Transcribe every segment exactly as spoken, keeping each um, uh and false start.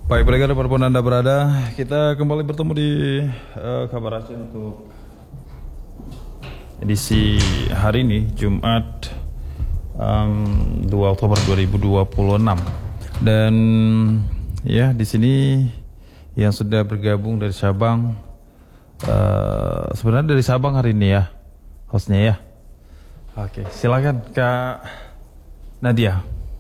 Baik, pendengar dimanapun Anda berada, kita kembali bertemu di uh, Kabar Aceh untuk edisi hari ini, Jumat um, dua Oktober dua ribu dua puluh enam. Dan ya, di sini yang sudah bergabung dari Sabang, uh, sebenarnya dari Sabang hari ini ya, hostnya ya. Oke, silakan Kak Nadia.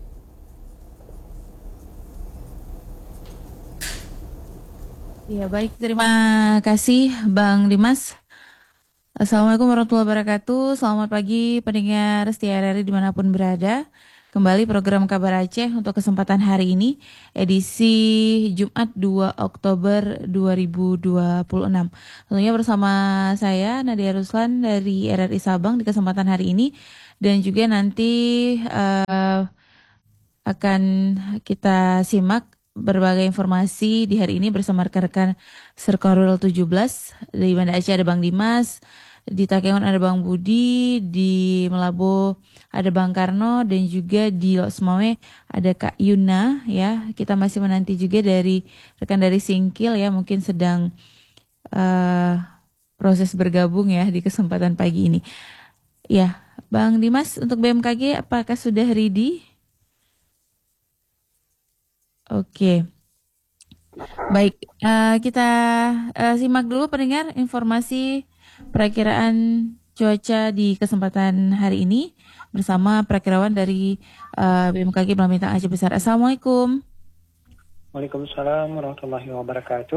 Ya baik, terima kasih Bang Dimas. Assalamualaikum warahmatullahi wabarakatuh. Selamat pagi pendengar setia R R I dimanapun berada. Kembali program Kabar Aceh untuk kesempatan hari ini, edisi Jumat dua Oktober dua ribu dua puluh enam. Tentunya bersama saya Nadia Ruslan dari R R I Sabang di kesempatan hari ini. Dan juga nanti uh, akan kita simak berbagai informasi di hari ini bersama rekan-rekan Serkorwil tujuh belas. Di Banda Aceh ada Bang Dimas, di Takengon ada Bang Budi, di Melabo ada Bang Karno, dan juga di Lok Semawe ada Kak Yuna ya. Kita masih menanti juga dari rekan dari Singkil ya, mungkin sedang uh, proses bergabung ya di kesempatan pagi ini. Ya, Bang Dimas untuk B M K G apakah sudah ready? Oke. Baik, eh, kita eh, simak dulu pendengar informasi perakiraan cuaca di kesempatan hari ini bersama perakirawan dari eh, B M K G Bintang Aceh Besar. Assalamualaikum. Waalaikumsalam warahmatullahi wabarakatuh.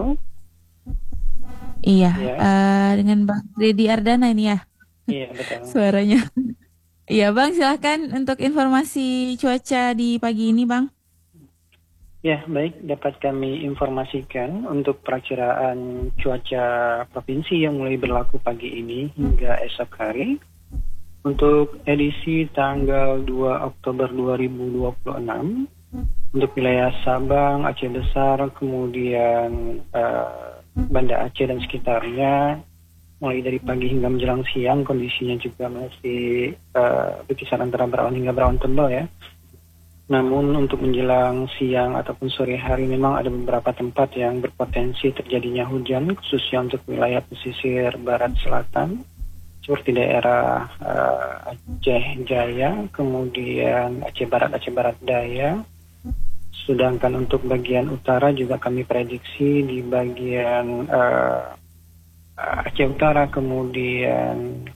Iya, Ya, eh, dengan Bang Dedi Ardana ini ya iya betul. suaranya. Iya Bang, silahkan untuk informasi cuaca di pagi ini Bang. Ya, baik, dapat kami informasikan untuk perakiraan cuaca provinsi yang mulai berlaku pagi ini hingga esok hari. Untuk edisi tanggal dua Oktober dua ribu dua puluh enam, untuk wilayah Sabang, Aceh Besar, kemudian uh, Banda Aceh dan sekitarnya, mulai dari pagi hingga menjelang siang, kondisinya juga masih uh, berkisar antara berawan hingga berawan tebal ya. Namun untuk menjelang siang ataupun sore hari memang ada beberapa tempat yang berpotensi terjadinya hujan, khususnya untuk wilayah pesisir barat selatan, seperti daerah uh, Aceh Jaya, kemudian Aceh Barat, Aceh Barat Daya. Sedangkan untuk bagian utara juga kami prediksi di bagian uh, Aceh Utara, kemudian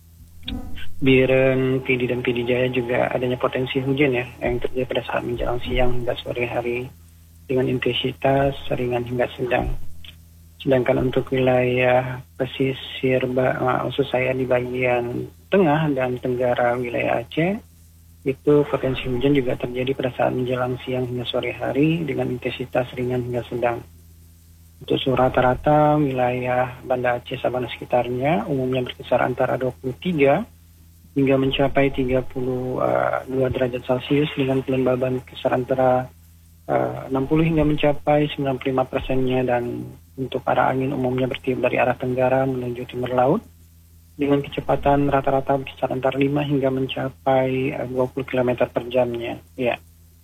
Biren, Pidi dan Pidi Jaya juga adanya potensi hujan ya yang terjadi pada saat menjelang siang hingga sore hari dengan intensitas ringan hingga sedang. Sedangkan untuk wilayah pesisir, maksud saya di bagian tengah dan tenggara wilayah Aceh, itu potensi hujan juga terjadi pada saat menjelang siang hingga sore hari dengan intensitas ringan hingga sedang. Untuk suhu rata-rata wilayah Banda Aceh, Sabang dan sekitarnya umumnya berkisar antara dua puluh tiga hingga mencapai tiga puluh dua derajat Celcius dengan kelembaban kisar antara uh, enam puluh hingga mencapai sembilan puluh lima persennya, dan untuk arah angin umumnya bertiup dari arah tenggara menuju timur laut dengan kecepatan rata-rata kisar antara lima hingga mencapai uh, dua puluh kilometer per jamnya. Ya.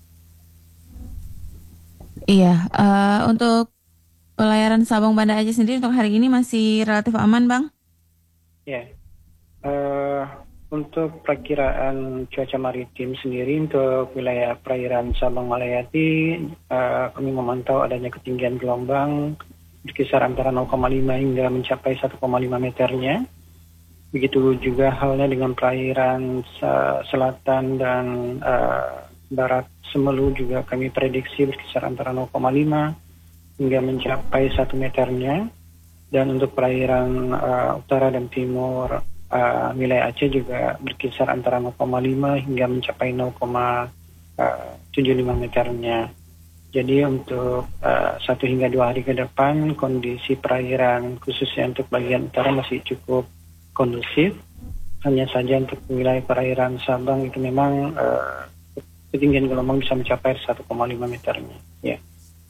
Iya, eh, untuk pelayaran Sabang Banda Aceh sendiri untuk hari ini masih relatif aman Bang? Ya. Uh, Untuk perakiraan cuaca maritim sendiri untuk wilayah perairan Sabang Malayati, uh, kami memantau adanya ketinggian gelombang berkisar antara nol koma lima hingga mencapai satu koma lima meternya. Begitu juga halnya dengan perairan uh, selatan dan uh, barat Semelu juga kami prediksi berkisar antara nol koma lima hingga mencapai satu meternya. Dan untuk perairan uh, utara dan timur Uh, wilayah Aceh juga berkisar antara nol koma lima hingga mencapai nol koma tujuh lima meternya. Jadi untuk uh, satu hingga dua hari ke depan kondisi perairan khususnya untuk bagian utara masih cukup kondusif. Hanya saja untuk wilayah perairan Sabang itu memang uh, ketinggian gelombang bisa mencapai satu koma lima meternya. Ya.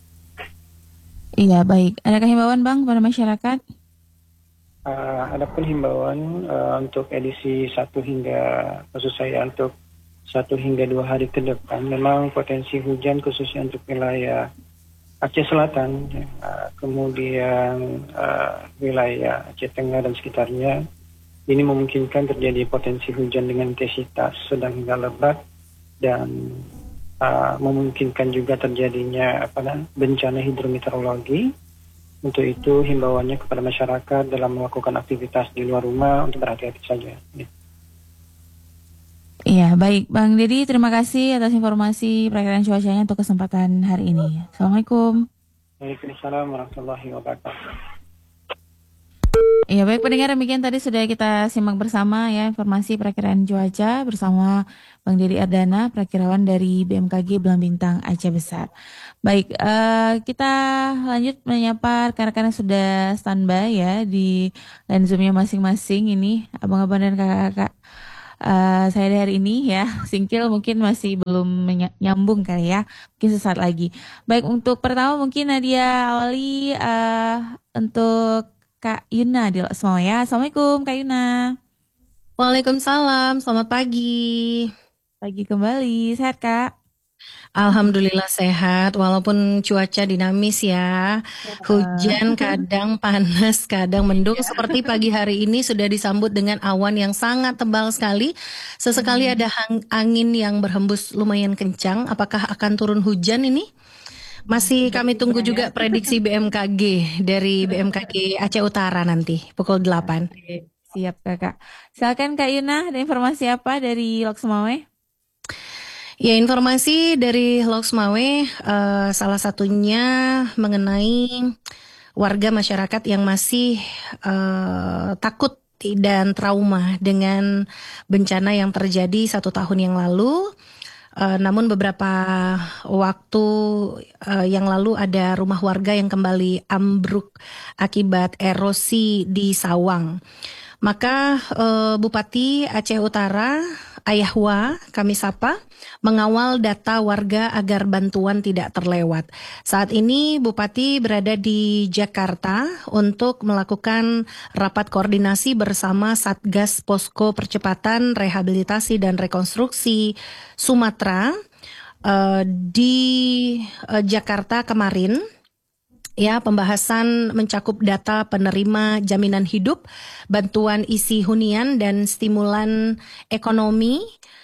Iya baik. Adakah himbauan Bang pada masyarakat? Uh, ada pun himbauan uh, untuk edisi satu hingga, maksud saya untuk satu hingga dua hari ke depan, memang potensi hujan khususnya untuk wilayah Aceh Selatan, uh, kemudian uh, wilayah Aceh Tengah dan sekitarnya, ini memungkinkan terjadi potensi hujan dengan intensitas sedang hingga lebat dan uh, memungkinkan juga terjadinya apa namanya bencana hidrometeorologi. Untuk itu himbauannya kepada masyarakat dalam melakukan aktivitas di luar rumah untuk berhati-hati saja. Iya, baik Bang Dedi, terima kasih atas informasi perakiraan cuacanya untuk kesempatan hari ini. Assalamualaikum. Waalaikumsalam warahmatullahi wabarakatuh. Iya, baik pendengar, demikian tadi sudah kita simak bersama ya informasi perakiraan cuaca bersama Bang Dedi Ardana, perakirawan dari B M K G Belang Bintang Aceh Besar. Baik, uh, kita lanjut menyapa rekan-rekan yang sudah standby ya di line Zoom-nya masing-masing ini, abang-abang dan kakak-kakak. Uh, saya dari hari ini ya, Singkil mungkin masih belum menya- nyambung kali ya, mungkin sesaat lagi. Baik, untuk pertama mungkin Nadia awali uh, untuk Kak Yuna di semua ya. Assalamualaikum Kak Yuna. Waalaikumsalam, selamat pagi. Pagi kembali, sehat Kak? Alhamdulillah sehat, walaupun cuaca dinamis ya. Hujan kadang panas, kadang mendung. Seperti pagi hari ini sudah disambut dengan awan yang sangat tebal sekali. Sesekali ada hang- angin yang berhembus lumayan kencang. Apakah akan turun hujan ini? Masih kami tunggu juga prediksi B M K G dari B M K G Aceh Utara nanti pukul delapan. Oke, siap Kakak. Silakan Kak Yuna, ada informasi apa dari Lok Sumawe? Ya, informasi dari Lok Sumawe uh, salah satunya mengenai warga masyarakat yang masih uh, takut dan trauma dengan bencana yang terjadi satu tahun yang lalu. Uh, namun beberapa waktu uh, yang lalu ada rumah warga yang kembali ambruk akibat erosi di Sawang. Maka uh, Bupati Aceh Utara, Ayahwa, kami sapa, mengawal data warga agar bantuan tidak terlewat. Saat ini Bupati berada di Jakarta untuk melakukan rapat koordinasi bersama Satgas Posko Percepatan Rehabilitasi dan Rekonstruksi Sumatera uh, di uh, Jakarta kemarin. Ya, pembahasan mencakup data penerima jaminan hidup, bantuan isi hunian dan stimulan ekonomi,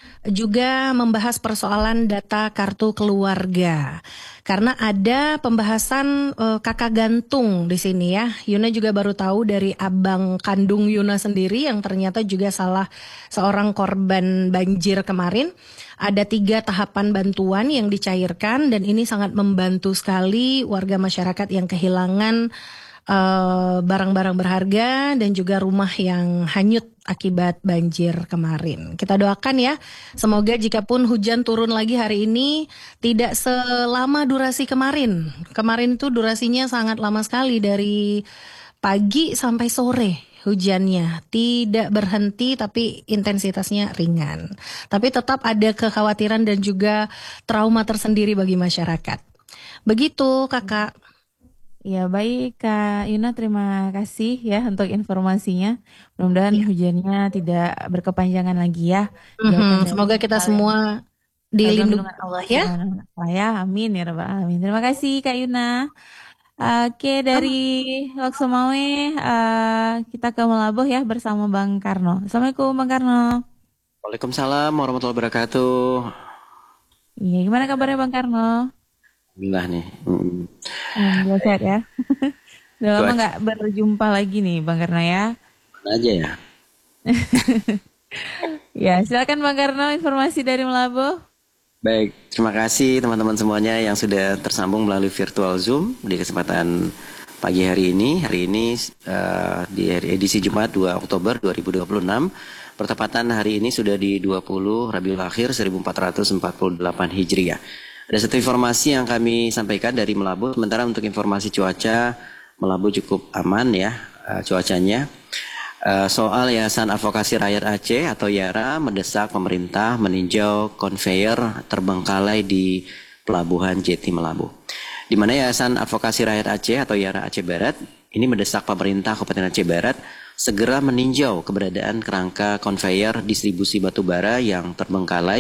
juga membahas persoalan data kartu keluarga. Karena ada pembahasan uh, kakak gantung di sini ya. Yuna juga baru tahu dari abang kandung Yuna sendiri yang ternyata juga salah seorang korban banjir kemarin. Ada tiga tahapan bantuan yang dicairkan dan ini sangat membantu sekali warga masyarakat yang kehilangan uh, barang-barang berharga dan juga rumah yang hanyut akibat banjir kemarin. Kita doakan ya, semoga jikapun hujan turun lagi hari ini tidak selama durasi kemarin. Kemarin itu durasinya sangat lama sekali dari pagi sampai sore. Hujannya tidak berhenti tapi intensitasnya ringan. Tapi tetap ada kekhawatiran dan juga trauma tersendiri bagi masyarakat. Begitu Kakak. Ya baik Kak Yuna, terima kasih ya untuk informasinya. Mudah-mudahan ya. Hujannya tidak berkepanjangan lagi ya. Mm-hmm. Semoga kita semua dilindungi Allah ya. Allah ya, amin ya rabbal alamin. Terima kasih Kak Yuna. Oke, dari Lok Sumawe uh, kita ke Melabuh ya bersama Bang Karno. Assalamualaikum Bang Karno. Waalaikumsalam warahmatullahi wabarakatuh. Iya, gimana kabarnya Bang Karno? Alhamdulillah nih. Hmm. Alhamdulillah sehat ya. Udah lama nggak berjumpa lagi nih Bang Karno ya. Mana aja ya. Ya, silakan Bang Karno informasi dari Melabuh. Baik, terima kasih teman-teman semuanya yang sudah tersambung melalui virtual Zoom di kesempatan pagi hari ini. Hari ini uh, di edisi Jumat dua Oktober dua ribu dua puluh enam. Pertepatan hari ini sudah di dua puluh Rabiul Akhir seribu empat ratus empat puluh delapan Hijriah. Ada satu informasi yang kami sampaikan dari Melabuh. Sementara untuk informasi cuaca, Melabuh cukup aman ya uh, cuacanya. Uh, soal Yayasan Advokasi Rakyat Aceh atau YARA mendesak pemerintah meninjau konveyor terbengkalai di Pelabuhan Jeti Melabuh. Di mana Yayasan Advokasi Rakyat Aceh atau YARA Aceh Barat ini mendesak pemerintah Kabupaten Aceh Barat segera meninjau keberadaan kerangka konveyor distribusi batubara yang terbengkalai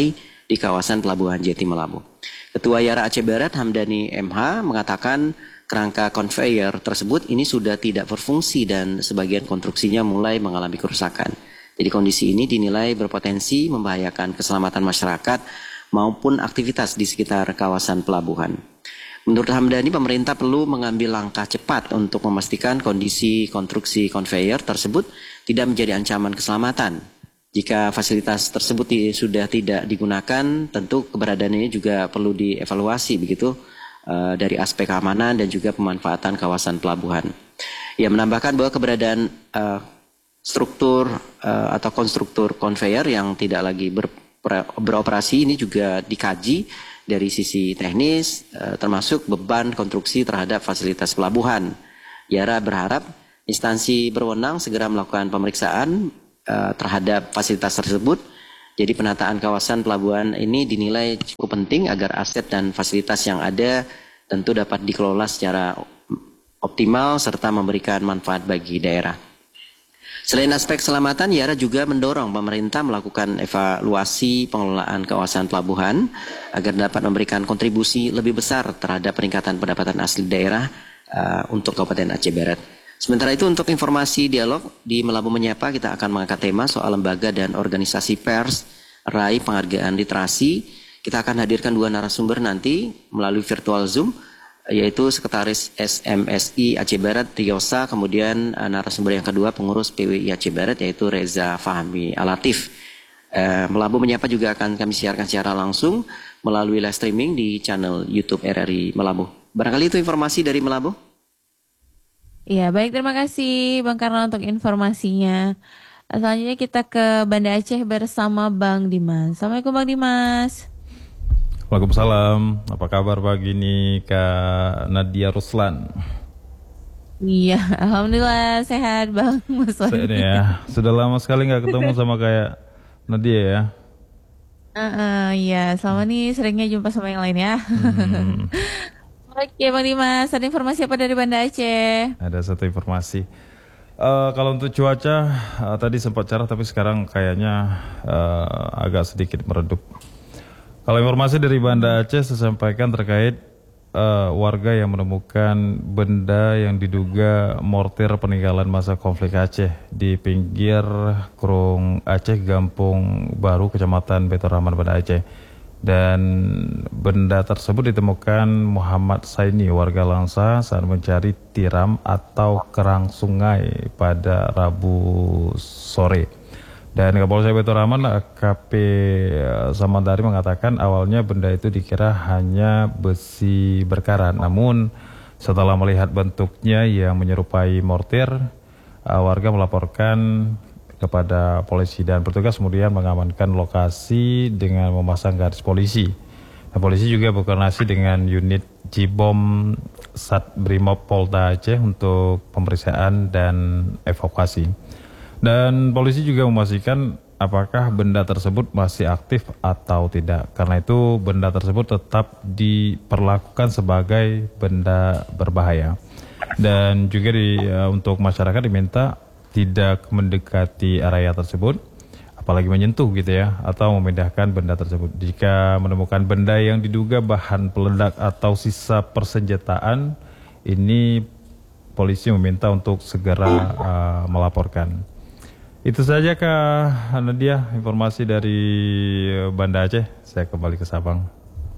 di kawasan Pelabuhan Jati Melabu. Ketua Yara Aceh Barat Hamdani M H mengatakan kerangka conveyor tersebut ini sudah tidak berfungsi dan sebagian konstruksinya mulai mengalami kerusakan. Jadi kondisi ini dinilai berpotensi membahayakan keselamatan masyarakat maupun aktivitas di sekitar kawasan pelabuhan. Menurut Hamdani, pemerintah perlu mengambil langkah cepat untuk memastikan kondisi konstruksi conveyor tersebut tidak menjadi ancaman keselamatan. Jika fasilitas tersebut sudah tidak digunakan, tentu keberadaan ini juga perlu dievaluasi begitu uh, dari aspek keamanan dan juga pemanfaatan kawasan pelabuhan. Ia menambahkan bahwa keberadaan uh, struktur uh, atau konstruktur conveyor yang tidak lagi ber, beroperasi ini juga dikaji dari sisi teknis, termasuk beban konstruksi terhadap fasilitas pelabuhan. Yara berharap instansi berwenang segera melakukan pemeriksaan terhadap fasilitas tersebut. Jadi penataan kawasan pelabuhan ini dinilai cukup penting agar aset dan fasilitas yang ada tentu dapat dikelola secara optimal serta memberikan manfaat bagi daerah. Selain aspek keselamatan, Yara juga mendorong pemerintah melakukan evaluasi pengelolaan kawasan pelabuhan agar dapat memberikan kontribusi lebih besar terhadap peningkatan pendapatan asli daerah uh, untuk Kabupaten Aceh Barat. Sementara itu untuk informasi dialog di Melabu Menyapa kita akan mengangkat tema soal lembaga dan organisasi pers raih penghargaan literasi. Kita akan hadirkan dua narasumber nanti melalui virtual Zoom, yaitu Sekretaris S M S I Aceh Barat Riosa, kemudian uh, narasumber yang kedua pengurus P W I Aceh Barat yaitu Reza Fahmi Alatif. Uh, Melabu Menyapa juga akan kami siarkan secara langsung melalui live streaming di channel YouTube R R I Melabu. Barangkali itu informasi dari Melabu. Iya, baik, terima kasih Bang Karno untuk informasinya. Selanjutnya kita ke Banda Aceh bersama Bang Dimas. Assalamualaikum Bang Dimas. Waalaikumsalam, apa kabar pagi ini Kak Nadia Ruslan? Iya, alhamdulillah sehat Bang Mas Sehat ya, sudah lama sekali nggak ketemu sama kayak Nadia ya. Uh, uh, iya, selama ini seringnya jumpa sama yang lain ya. Hmm. Oke Bang Dimas, ada informasi apa dari Banda Aceh? Ada satu informasi. Uh, kalau untuk cuaca uh, tadi sempat cerah tapi sekarang kayaknya uh, agak sedikit meredup. Kalau informasi dari Banda Aceh saya sampaikan terkait uh, warga yang menemukan benda yang diduga mortir peninggalan masa konflik Aceh di pinggir Kurung Aceh, Gampung Baru, Kecamatan Baitur Rahman, Banda Aceh. Dan benda tersebut ditemukan Muhammad Saini, warga Langsa, saat mencari tiram atau kerang sungai pada Rabu sore. Dan Kapolsek Baitur Rahman A K P Samandari mengatakan awalnya benda itu dikira hanya besi berkarat. Namun setelah melihat bentuknya yang menyerupai mortir, warga melaporkan kepada polisi dan petugas kemudian mengamankan lokasi dengan memasang garis polisi. Nah, polisi juga berkoordinasi dengan unit Jibom Sat Brimob Polda Aceh untuk pemeriksaan dan evakuasi. Dan polisi juga memastikan apakah benda tersebut masih aktif atau tidak. Karena itu benda tersebut tetap diperlakukan sebagai benda berbahaya. Dan juga di, uh, untuk masyarakat diminta tidak mendekati area tersebut, apalagi menyentuh gitu ya, atau memindahkan benda tersebut. Jika menemukan benda yang diduga bahan peledak atau sisa persenjataan, ini polisi meminta untuk segera uh, melaporkan. Itu saja Kak Nadia, informasi dari Banda Aceh. Saya kembali ke Sabang.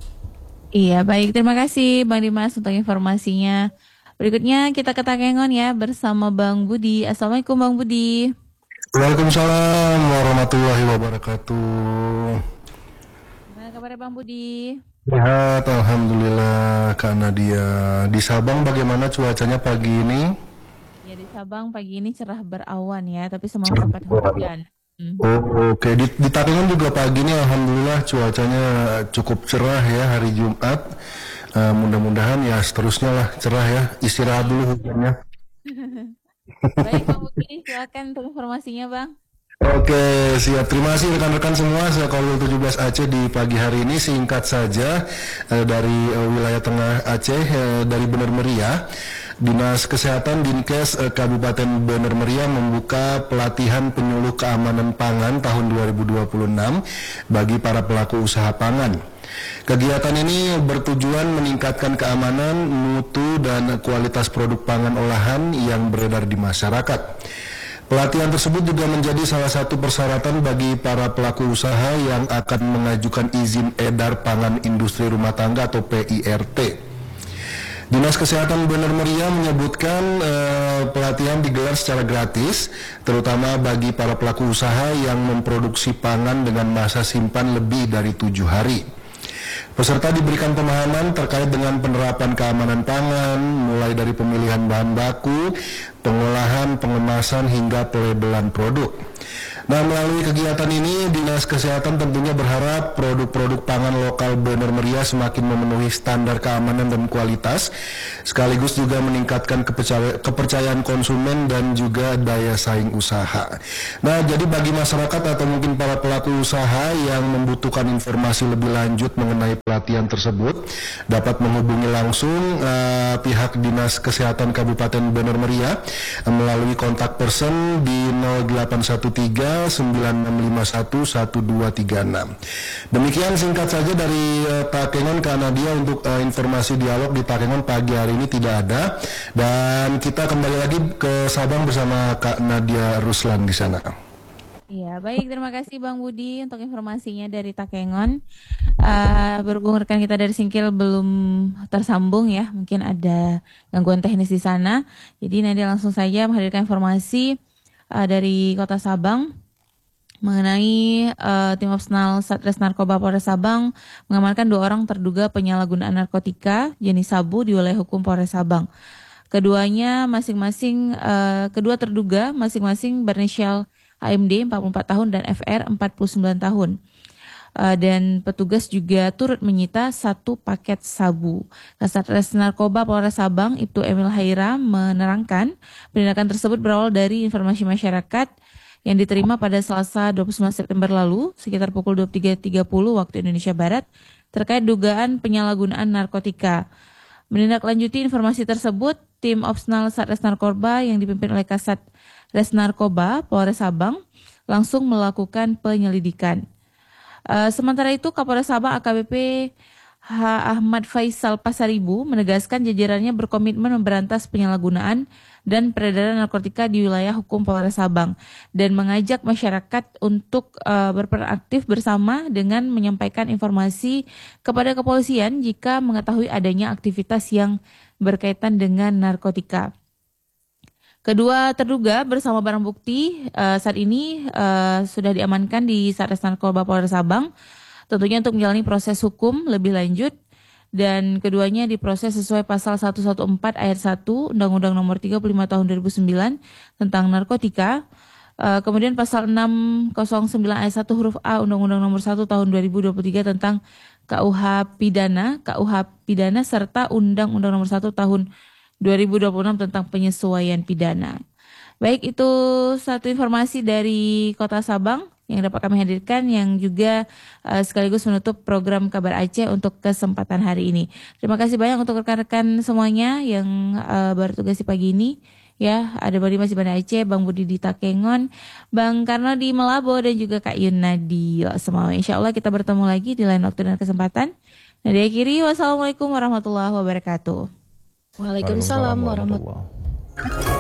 Iya, baik. Terima kasih Bang Dimas untuk informasinya. Berikutnya kita ke Takengon ya bersama Bang Budi. Assalamualaikum Bang Budi. Waalaikumsalam warahmatullahi wabarakatuh. Gimana kabarnya Bang Budi? Sehat, alhamdulillah Kak Nadia. Di Sabang bagaimana cuacanya pagi ini? Ya di Sabang pagi ini cerah berawan ya, tapi semalam sempat hujan. Hmm. Oh, oke, di, di Takengon juga pagi ini alhamdulillah cuacanya cukup cerah ya hari Jumat. Uh, mudah-mudahan ya seterusnya lah cerah ya, istirahat dulu hujannya. Baik Bang Budi, silakan untuk informasinya Bang. Oke, siap. Terima kasih rekan-rekan semua. Saya Kolwil tujuh belas Aceh di pagi hari ini singkat saja uh, dari uh, wilayah tengah Aceh, uh, dari Bener Meriah. Dinas Kesehatan Dinkes eh, Kabupaten Bener Meriah membuka pelatihan penyuluh keamanan pangan tahun dua ribu dua puluh enam bagi para pelaku usaha pangan. Kegiatan ini bertujuan meningkatkan keamanan, mutu, dan kualitas produk pangan olahan yang beredar di masyarakat. Pelatihan tersebut juga menjadi salah satu persyaratan bagi para pelaku usaha yang akan mengajukan izin edar pangan industri rumah tangga atau P I R T. Dinas Kesehatan Bener Meriah menyebutkan eh, pelatihan digelar secara gratis, terutama bagi para pelaku usaha yang memproduksi pangan dengan masa simpan lebih dari tujuh hari. Peserta diberikan pemahaman terkait dengan penerapan keamanan pangan, mulai dari pemilihan bahan baku, pengolahan, pengemasan, hingga pelabelan produk. Nah, melalui kegiatan ini, Dinas Kesehatan tentunya berharap produk-produk pangan lokal Bener Meriah semakin memenuhi standar keamanan dan kualitas, sekaligus juga meningkatkan kepercaya- kepercayaan konsumen dan juga daya saing usaha. Nah, jadi bagi masyarakat atau mungkin para pelaku usaha yang membutuhkan informasi lebih lanjut mengenai pelatihan tersebut, dapat menghubungi langsung uh, pihak Dinas Kesehatan Kabupaten Bener Meriah uh, melalui kontak person di nol delapan satu tiga sembilan enam lima satu satu dua tiga enam. Demikian singkat saja dari uh, Takengon Kak Nadia untuk uh, informasi dialog di Takengon pagi hari ini tidak ada, dan kita kembali lagi ke Sabang bersama Kak Nadia Ruslan di sana. Iya, baik, terima kasih Bang Budi untuk informasinya dari Takengon. Uh, berhubung rekan kita dari Singkil belum tersambung ya, mungkin ada gangguan teknis di sana. Jadi Nadia langsung saja menghadirkan informasi uh, dari Kota Sabang mengenai uh, tim opsenal Satres Narkoba Polres Sabang mengamankan dua orang terduga penyalahgunaan narkotika jenis sabu di wilayah hukum Polres Sabang. Keduanya masing-masing uh, kedua terduga masing-masing berinisial A M D empat puluh empat tahun dan F R empat puluh sembilan tahun. Uh, dan petugas juga turut menyita satu paket sabu. Kasatgas Narkoba Polres Sabang Ibtu Emil Haira menerangkan penindakan tersebut berawal dari informasi masyarakat yang diterima pada Selasa dua puluh sembilan September lalu sekitar pukul dua puluh tiga tiga puluh waktu Indonesia Barat terkait dugaan penyalahgunaan narkotika. Menindaklanjuti informasi tersebut, tim opsenal Satres Narkoba yang dipimpin oleh Kasat Res Narkoba Polres Sabang langsung melakukan penyelidikan. Uh, sementara itu Kapolres Sabang A K B P H. Ahmad Faisal Pasaribu menegaskan jajarannya berkomitmen memberantas penyalahgunaan dan peredaran narkotika di wilayah hukum Polres Sabang dan mengajak masyarakat untuk uh, berperan aktif bersama dengan menyampaikan informasi kepada kepolisian jika mengetahui adanya aktivitas yang berkaitan dengan narkotika. Kedua terduga bersama barang bukti uh, saat ini uh, sudah diamankan di Satres Narkoba Polres Sabang, tentunya untuk menjalani proses hukum lebih lanjut, dan keduanya diproses sesuai pasal seratus empat belas ayat satu Undang-Undang Nomor tiga puluh lima Tahun dua ribu sembilan tentang narkotika, uh, kemudian pasal enam nol sembilan ayat satu huruf A Undang-Undang Nomor satu Tahun dua ribu dua puluh tiga tentang K U H Pidana, K U H Pidana serta Undang-Undang Nomor satu Tahun dua ribu dua puluh enam tentang penyesuaian pidana. Baik, itu satu informasi dari Kota Sabang yang dapat kami hadirkan, yang juga uh, sekaligus menutup program Kabar Aceh untuk kesempatan hari ini. Terima kasih banyak untuk rekan-rekan semuanya yang uh, bertugas di pagi ini. Ya, ada Bang Dimas di Banda Aceh, Bang Budi di Takengon, Bang Karno di Melabo, dan juga Kak Yuna di Loksemawe. Insya Allah kita bertemu lagi di lain waktu dan kesempatan. Nah, di akhiri, wassalamualaikum warahmatullahi wabarakatuh. Waalaikumsalam warahmatullahi wabarakatuh.